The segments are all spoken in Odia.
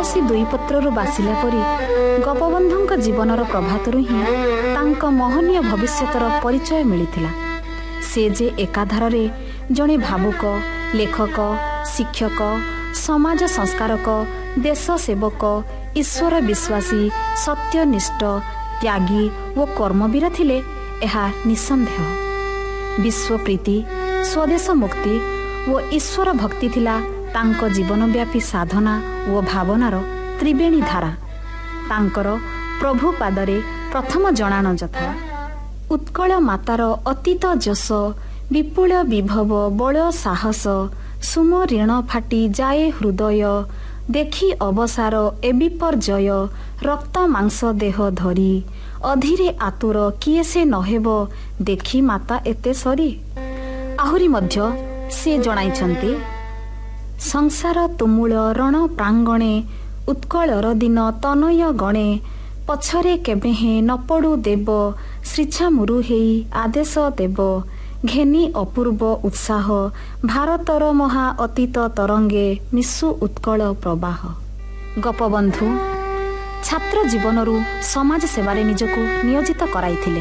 ତୁଳସୀ ଦୁଇ ପତ୍ରରୁ ବାସିଲା ପରି ଗୋପବନ୍ଧୁଙ୍କ ଜୀବନର ପ୍ରଭାତରୁ ହିଁ ତାଙ୍କ ମହନୀୟ ଭବିଷ୍ୟତର ପରିଚୟ ମିଳିଥିଲା। ସେ ଯେ ଏକାଧାରରେ ଜଣେ ଭାବୁକ, ଲେଖକ, ଶିକ୍ଷକ, ସମାଜ ସଂସ୍କାରକ, ଦେଶ ସେବକ, ଈଶ୍ୱର ବିଶ୍ୱାସୀ, ସତ୍ୟନିଷ୍ଠ, ତ୍ୟାଗୀ ଓ କର୍ମବୀର ଥିଲେ ଏହା ନିଃସନ୍ଦେହ। ବିଶ୍ୱପ୍ରୀତି, ସ୍ୱଦେଶ ମୁକ୍ତି ଓ ଈଶ୍ୱର ଭକ୍ତି ଥିଲା ତାଙ୍କ ଜୀବନବ୍ୟାପୀ ସାଧନା ଓ ଭାବନାର ତ୍ରିବେଣୀ ଧାରା। ତାଙ୍କର ପ୍ରଭୁ ପାଦରେ ପ୍ରଥମ ଜଣାଣ ଯଥା ଉତ୍କଳ ମାତାର ଅତୀତ ଯଶ, ବିପୁଳ ବିଭବ ବଳ ସାହସ, ସୁମରିଣ ଫାଟି ଯାଏ ହୃଦୟ, ଦେଖି ଅବସାର ଏ ବିପର୍ଯ୍ୟୟ, ରକ୍ତ ମାଂସ ଦେହ ଧରି, ଅଧୀରେ ଆତୁର କିଏ ସେ ନହେବ, ଦେଖି ମାତା ଏତେ ସରି। ଆହୁରି ମଧ୍ୟ ସେ ଜଣାଇଛନ୍ତି, ସଂସାର ତୁମୁଳ ରଣ ପ୍ରାଙ୍ଗଣେ, ଉତ୍କଳର ଦିନ ତନୟ ଗଣେ, ପଛରେ କେବେ ହେଁ ନ ପଡ଼ୁ ଦେବ, ଶ୍ରୀଛାମୁରୁ ହେଇ ଆଦେଶ ଦେବ, ଘେନି ଅପୂର୍ବ ଉତ୍ସାହ, ଭାରତର ମହା ଅତୀତ ତରଙ୍ଗେ, ମିଶୁ ଉତ୍କଳ ପ୍ରବାହ। ଗୋପବନ୍ଧୁ ଛାତ୍ର ଜୀବନରୁ ସମାଜ ସେବାରେ ନିଜକୁ ନିୟୋଜିତ କରାଇଥିଲେ।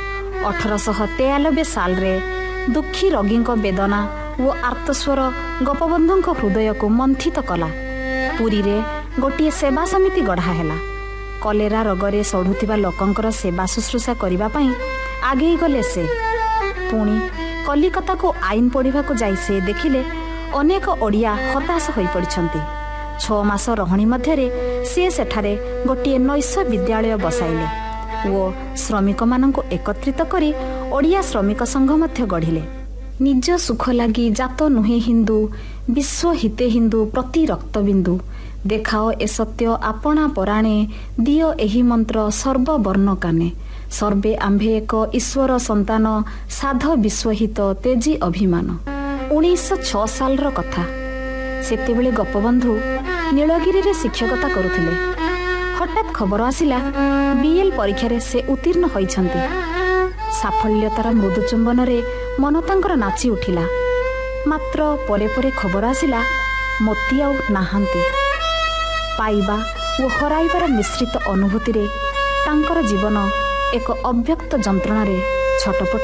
1893 ସାଲରେ ଦୁଃଖୀ ରୋଗୀଙ୍କ ବେଦନା ଓ ଆର୍ତ୍ତସ୍ୱର ଗୋପବନ୍ଧୁଙ୍କ ହୃଦୟକୁ ମନ୍ଥିତ କଲା। ପୁରୀରେ ଗୋଟିଏ ସେବା ସମିତି ଗଢ଼ା ହେଲା। କଲେରା ରୋଗରେ ସଢ଼ୁଥିବା ଲୋକଙ୍କର ସେବା ଶୁଶ୍ରୂଷା କରିବା ପାଇଁ ଆଗେଇ ଗଲେ ସେ। ପୁଣି କଲିକତାକୁ ଆଇନ ପଢ଼ିବାକୁ ଯାଇ ସେ ଦେଖିଲେ ଅନେକ ଓଡ଼ିଆ ହତାଶ ହୋଇପଡ଼ିଛନ୍ତି। 6 ମାସ ରହଣି ମଧ୍ୟରେ ସେ ସେଠାରେ ଗୋଟିଏ ନୈଶ ବିଦ୍ୟାଳୟ ବସାଇଲେ ଓ ଶ୍ରମିକମାନଙ୍କୁ ଏକତ୍ରିତ କରି ଓଡ଼ିଆ ଶ୍ରମିକ ସଂଘ ମଧ୍ୟ ଗଢ଼ିଲେ। ନିଜ ସୁଖ ଲାଗି ଜାତ ନୁହେଁ ହିନ୍ଦୁ, ବିଶ୍ୱ ହିତେ ହିନ୍ଦୁ ପ୍ରତି ରକ୍ତବିନ୍ଦୁ, ଦେଖାଅ ଏ ସତ୍ୟ ଆପଣା ପରାଣେ, ଦିଅ ଏହି ମନ୍ତ୍ର ସର୍ବବର୍ଣ୍ଣ କାନେ, ସର୍ବେ ଆମ୍ଭେ ଏକ ଈଶ୍ୱର ସନ୍ତାନ, ସାଧ ବିଶ୍ୱହିତ ତେଜି ଅଭିମାନ। 1906 ସାଲର କଥା। ସେତେବେଳେ ଗୋପବନ୍ଧୁ ନୀଳଗିରିରେ ଶିକ୍ଷକତା କରୁଥିଲେ। ହଠାତ୍ ଖବର ଆସିଲା BL ପରୀକ୍ଷାରେ ସେ ଉତ୍ତୀର୍ଣ୍ଣ ହୋଇଛନ୍ତି। ସାଫଲ୍ୟତାର ମୃଦୁଚୁମ୍ବନରେ ମନ ତାଙ୍କର ନାଚି ଉଠିଲା। ମାତ୍ର ପରେ ପରେ ଖବର ଆସିଲା ମୋତି ଆଉ ନାହାନ୍ତି। ପାଇବା ଓ ହରାଇବାର ମିଶ୍ରିତ ଅନୁଭୂତିରେ ତାଙ୍କର ଜୀବନ ଏକ ଅବ୍ୟକ୍ତ ଯନ୍ତ୍ରଣାରେ ଛଟପଟ